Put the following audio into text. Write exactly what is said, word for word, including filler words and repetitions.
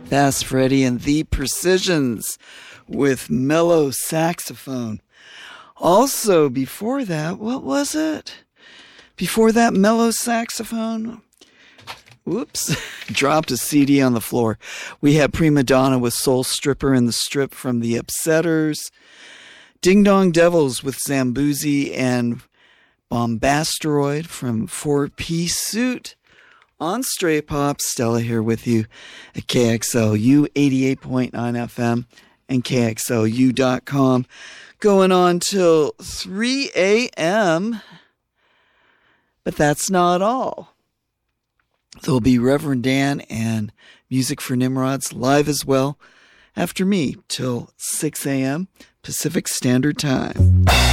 Bass Freddy and the Precisions with mellow saxophone. Also, before that, what was it? Before that mellow saxophone? Whoops, dropped a C D on the floor. We had Prima Donna with Soul Stripper and the Strip from the Upsetters. Ding Dong Devils with Zamboozy and Bombastroid from Four Piece Suit. On Stray Pop, Stella here with you at K X L U eighty-eight point nine F M and K X L U dot com. Going on till three a.m. But that's not all. There'll be Reverend Dan and Music for Nimrods live as well after me till six a.m. Pacific Standard Time.